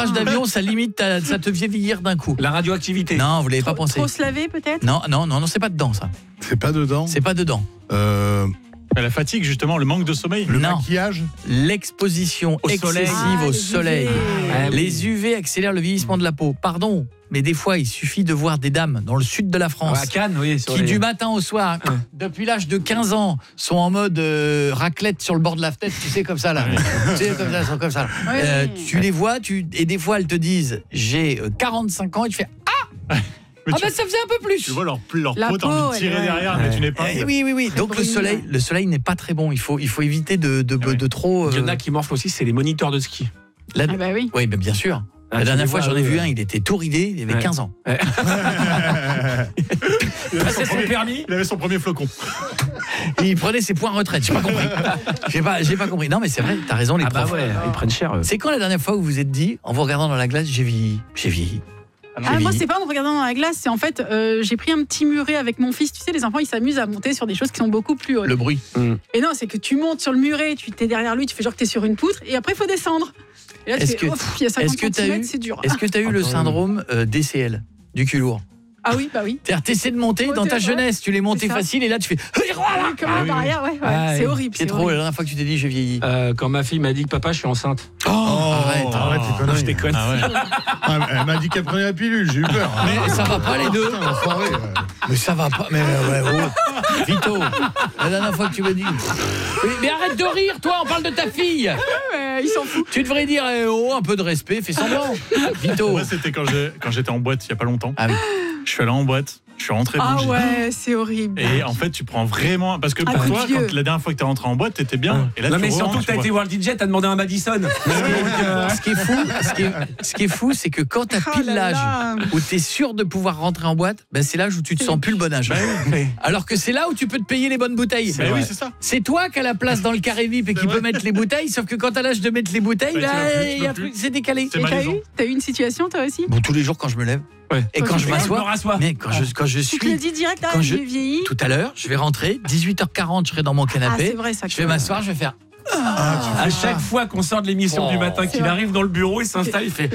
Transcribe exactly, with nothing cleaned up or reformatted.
démarrage d'avion, ça limite, ta, ça te fait vieillir d'un coup. La radioactivité. Non, vous l'avez pas pensé. Trop se laver peut-être. Non, non, non, non, c'est pas dedans ça. C'est pas dedans. C'est pas dedans. Euh, La fatigue, justement, le manque de sommeil. le Non. maquillage. L'exposition Au excessive soleil. Ah, au les soleil. U V. Ah, oui. Les U V accélèrent le vieillissement de la peau. Pardon, mais des fois, il suffit de voir des dames dans le sud de la France À Cannes, oui. Sur qui, les... du matin au soir, Ouais. depuis l'âge de quinze ans, sont en mode euh, raclette sur le bord de la fenêtre, tu sais, comme ça, là. Tu sais, comme ça, elles sont comme ça. là. Ouais. Euh, tu les vois, tu... et des fois, elles te disent j'ai euh, quarante-cinq ans, et tu fais ah Mais Ah tu, ben ça faisait un peu plus. tu vois leur, leur La peau, t'as envie peau, de tirer elle, ouais. derrière, mais tu n'es pas. Eh oui, oui, oui. Donc le brune. soleil, le soleil n'est pas très bon. Il faut, il faut éviter de, de, Ah oui. de trop. Il y en euh, a qui morflent aussi, c'est les moniteurs de ski. la- Ah bah oui. Oui, mais bien sûr. Ah, La tu dernière les fois, vois, j'en ai eux, vu euh, un, il était tout ridé, il avait Ouais. quinze ans. C'est son permis. Il avait son premier flocon. Et il prenait ses points retraite, j'ai pas compris. J'ai pas, j'ai pas compris. Non, mais c'est vrai, t'as raison, les Ah bah profs. ouais, ils prennent cher. eux. C'est quand la dernière fois où vous vous êtes dit, en vous regardant dans la glace, j'ai vieilli, j'ai vieilli. J'ai Ah, moi, vieilli. c'est pas en me regardant dans la glace, c'est en fait, euh, j'ai pris un petit muret avec mon fils. Tu sais, les enfants, ils s'amusent à monter sur des choses qui sont beaucoup plus hautes. Le bruit. Et non, c'est que tu montes sur le muret, tu t'es derrière lui, tu fais genre que t'es sur une poutre, et après, il faut descendre. Et là, tu Est-ce fais, que- oh, il y a est-ce cinquante que t'as eu- centimètres, c'est dur. Est-ce que t'as eu le Attends, syndrome euh, D C L, du cul lourd? Ah oui, bah oui. C'est-à-dire, t'essaies de monter dans ta Monter, ouais. jeunesse, tu l'es monté C'est ça. facile, et là, tu fais. Ah, comme Ah un oui, barrière, ouais, ouais. Ah, c'est oui. horrible. c'est Pietro, la horrible. dernière fois que tu t'es dit, j'ai vieilli. Euh, quand ma fille m'a dit que papa, je suis enceinte. Oh, arrête. arrête tes Non, conneries. je déconne. Ah ouais. Ah, elle m'a dit qu'elle prenait la pilule, j'ai eu peur. Mais ça va pas les deux. Putain, l'enfoiré, ouais. Mais ça va pas. Mais ouais, oh. Vito, la dernière fois que tu m'as dit. Mais, mais arrête de rire, toi, on parle de ta fille. Ouais, il s'en fout. Tu devrais dire eh, oh, un peu de respect, fais semblant. Vito. Moi, c'était quand j'ai- quand j'étais en boîte il y a pas longtemps. Ah oui. Je suis allé en boîte, je suis rentré Ah bouger. ouais, c'est horrible. Et en fait, tu prends vraiment. Parce que Ah, pour coup de toi, vieux. quand la dernière fois que t'es rentré en boîte, t'étais bien. Et là, non, tu mais rentres, surtout que tu t'as vois. été voir le D J, t'as demandé à Madison. Donc, euh, Ce qui est fou, ce qui est, ce qui est fou, c'est que quand t'as Oh pile là l'âge là. où t'es sûr de pouvoir rentrer en boîte, ben c'est l'âge où tu te sens plus le bon âge. Alors que c'est là où tu peux te payer les bonnes bouteilles. Bah oui, c'est ça. C'est toi qui as la place dans le carré V I P et qui C'est peut vrai. mettre les bouteilles, sauf que quand t'as l'âge de mettre les bouteilles, Ouais, tu là, vas plus, tu il y a vas un plus. truc, c'est décalé. C'est Et t'as malaisant. eu, t'as eu une situation toi aussi? Bon, tous les jours quand je me lève Ouais. et quand Quand je tu je me m'assois, rassois. mais quand je, quand je Tu te le suis dis direct, ah, quand je- j'ai vieilli. tout à l'heure, je vais rentrer, dix-huit heures quarante, je serai dans mon Ah, canapé, c'est vrai ça. je vais m'asseoir, je vais faire À chaque fois qu'on sort de l'émission Oh. du matin, C'est qu'il vrai. arrive dans le bureau, il s'installe, il fait